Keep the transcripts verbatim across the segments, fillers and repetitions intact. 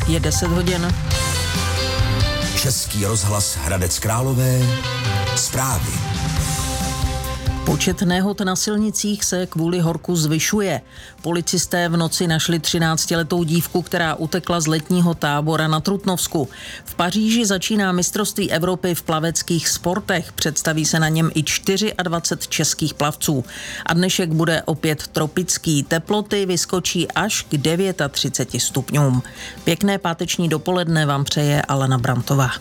Je deset hodin. Český rozhlas Hradec Králové. Zprávy. Počet nehod na silnicích se kvůli horku zvyšuje. Policisté v noci našli třináctiletou dívku, která utekla z letního tábora na Trutnovsku. V Paříži začíná mistrovství Evropy v plaveckých sportech. Představí se na něm i dvacet čtyři českých plavců. A dnešek bude opět tropický. Teploty vyskočí až k třiceti devíti stupňům. Pěkné páteční dopoledne vám přeje Alena Brantová.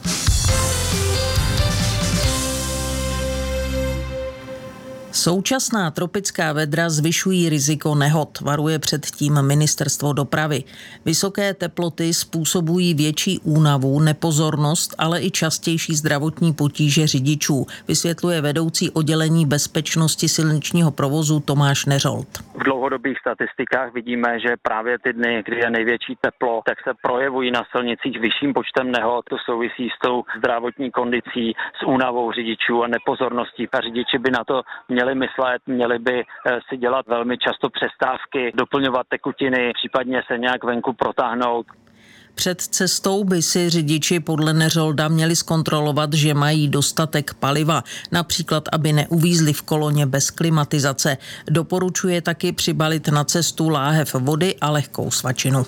Současná tropická vedra zvyšují riziko nehod, varuje před tím ministerstvo dopravy. Vysoké teploty způsobují větší únavu, nepozornost, ale i častější zdravotní potíže řidičů, vysvětluje vedoucí oddělení bezpečnosti silničního provozu Tomáš Neřolt. V dlouhodobých statistikách vidíme, že právě ty dny, kdy je největší teplo, tak se projevují na silnicích vyšším počtem nehod. To souvisí s tou zdravotní kondicí, s únavou řidičů a nepozorností. A řidiči by na to měli myslet, měli by si dělat velmi často přestávky, doplňovat tekutiny, případně se nějak venku protáhnout. Před cestou by si řidiči podle Neřolda měli zkontrolovat, že mají dostatek paliva, například aby neuvízli v koloně bez klimatizace. Doporučuje taky přibalit na cestu láhev vody a lehkou svačinu.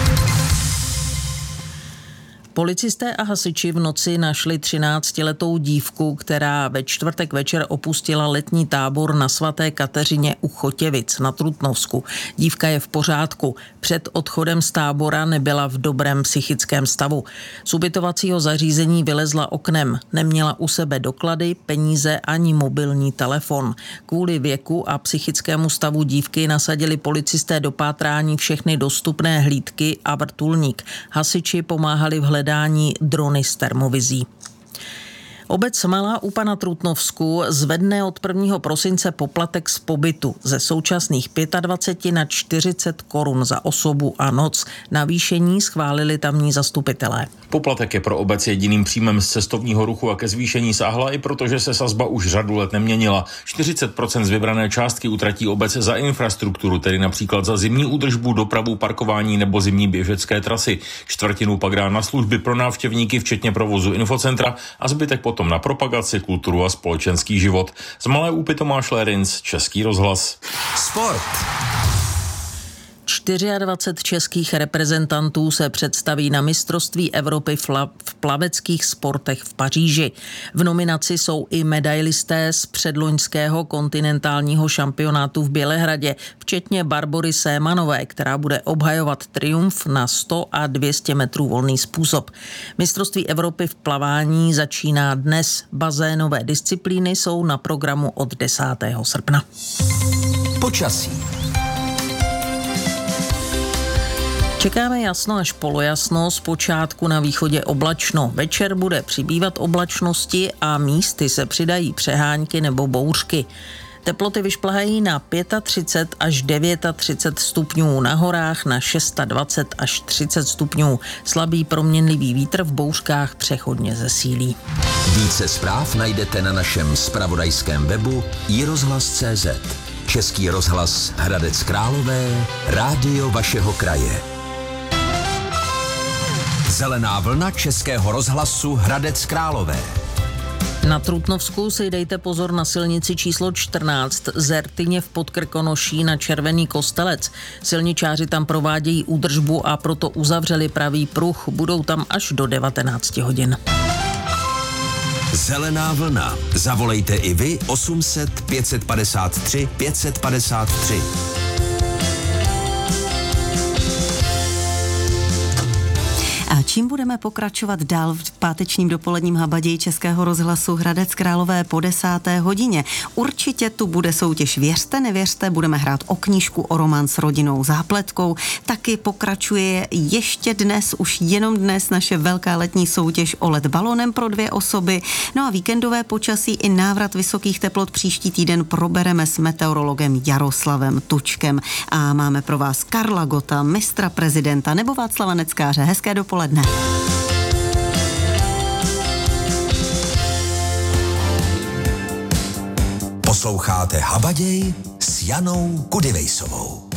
Policisté a hasiči v noci našli třináctiletou dívku, která ve čtvrtek večer opustila letní tábor na Svaté Kateřině u Chotěvic na Trutnovsku. Dívka je v pořádku. Před odchodem z tábora nebyla v dobrém psychickém stavu. Z ubytovacího zařízení vylezla oknem. Neměla u sebe doklady, peníze ani mobilní telefon. Kvůli věku a psychickému stavu dívky nasadili policisté do pátrání všechny dostupné hlídky a vrtulník. Hasiči pomáhali v hledání dání drony s termovizí. Obec Malá Úpa na Trutnovsku zvedne od prvního prosince poplatek z pobytu ze současných dvacet pět na čtyřicet korun za osobu a noc. Navýšení schválili tamní zastupitelé. Poplatek je pro obec jediným příjmem z cestovního ruchu a ke zvýšení sáhla i protože se sazba už řadu let neměnila. čtyřicet procent z vybrané částky utratí obec za infrastrukturu, tedy například za zimní údržbu, dopravu, parkování nebo zimní běžecké trasy. Čtvrtinu pak dá na služby pro návštěvníky, včetně provozu infocentra, a zbytek potom na propagaci, kulturu a společenský život. Z Malé Úpy Tomáš Lérinc, Český rozhlas. Sport. dvacet čtyři českých reprezentantů se představí na mistrovství Evropy v plaveckých sportech v Paříži. V nominaci jsou i medailisté z předloňského kontinentálního šampionátu v Bělehradě, včetně Barbory Sémanové, která bude obhajovat triumf na sto a dvě stě metrů volný způsob. Mistrovství Evropy v plavání začíná dnes. Bazénové disciplíny jsou na programu od desátého srpna. Počasí. Čekáme jasno až polojasno, zpočátku na východě oblačno. Večer bude přibývat oblačnosti a místy se přidají přehánky nebo bouřky. Teploty vyšplhají na třicet pět až třicet devět stupňů, na horách na dvacet šest až třicet stupňů. Slabý proměnlivý vítr v bouřkách přechodně zesílí. Více zpráv najdete na našem zpravodajském webu i rozhlas tečka cé zet. Český rozhlas Hradec Králové, rádio vašeho kraje. Zelená vlna Českého rozhlasu Hradec Králové. Na Trutnovsku si dejte pozor na silnici číslo čtrnáct ze Rtyně v Podkrkonoší na Červený Kostelec. Silničáři tam provádějí údržbu a proto uzavřeli pravý pruh. Budou tam až do devatenáct hodin. Zelená vlna. Zavolejte i vy osm set pět padesát tři pět padesát tři. A čím budeme pokračovat dál v pátečním dopoledním habaději Českého rozhlasu Hradec Králové po desáté hodině? Určitě tu bude soutěž Věřte, nevěřte, budeme hrát o knížku, o román s rodinnou zápletkou. Taky pokračuje ještě dnes, už jenom dnes, naše velká letní soutěž o let balonem pro dvě osoby. No a víkendové počasí i návrat vysokých teplot příští týden probereme s meteorologem Jaroslavem Tučkem. A máme pro vás Karla Gota, mistra prezidenta nebo Václava Neckáře. Hezké dopoledne. Posloucháte Habaděj s Janou Kudivejsovou.